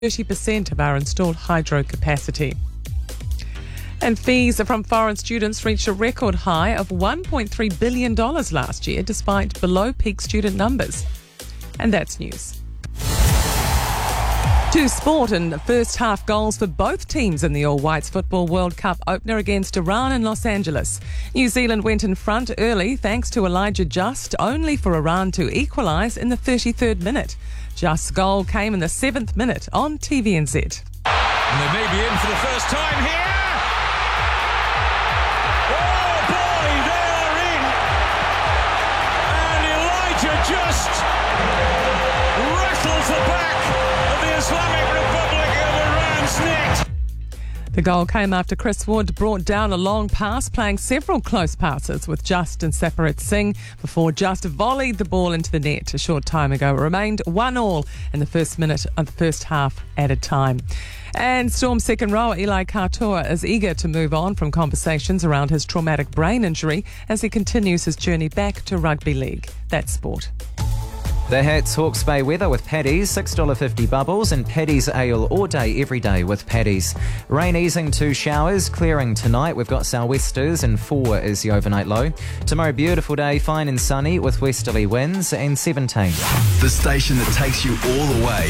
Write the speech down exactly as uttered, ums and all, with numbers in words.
thirty percent of our installed hydro capacity. And fees from foreign students reached a record high of one point three billion dollars last year, despite below-peak student numbers. And that's news. To sport, and first half goals for both teams in the All Whites Football World Cup opener against Iran in Los Angeles. New Zealand went in front early thanks to Elijah Just, only for Iran to equalise in the thirty-third minute. Just's goal came in the seventh minute on T V N Z. And they may be in for the first time here. Oh boy, they are in. And Elijah Just rattles the back of the Islamic Republic of Iran's net. The goal came after Chris Wood brought down a long pass, playing several close passes with Just and Saparit Singh before Just volleyed the ball into the net a short time ago. It remained one all in the first minute of the first half added time. And Storm's second rower Eli Katoa is eager to move on from conversations around his traumatic brain injury as he continues his journey back to rugby league. That's sport. The Hats Hawke's Bay weather with Paddy's, six dollars fifty bubbles, and Paddy's ale all day, every day with Paddy's. Rain easing to showers, clearing tonight. We've got sou'westers and four is the overnight low. Tomorrow, beautiful day, fine and sunny with westerly winds and seventeen. The station that takes you all the way.